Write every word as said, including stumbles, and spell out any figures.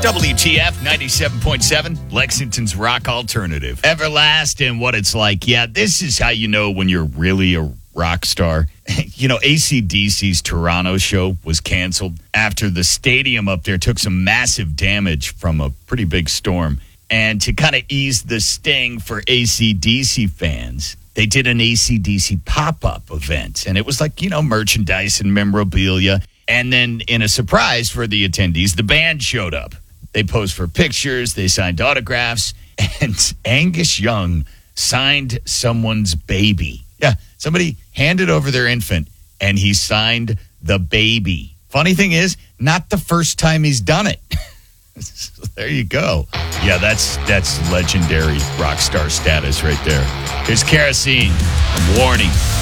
W T F ninety-seven point seven, Lexington's rock alternative. Everlast and What It's Like. Yeah, this is how you know when you're really a rock star. You know, A C D C's Toronto show was canceled after the stadium up there took some massive damage from a pretty big storm. And to kind of ease the sting for A C D C fans, they did an A C D C pop-up event. And it was like, you know, merchandise and memorabilia. And then in a surprise for the attendees, the band showed up. They posed for pictures, they signed autographs, and Angus Young signed someone's baby. Yeah, somebody handed over their infant, and he signed the baby. Funny thing is, not the first time he's done it. So there you go. Yeah, that's that's legendary rock star status right there. Here's Kerosene from Warning.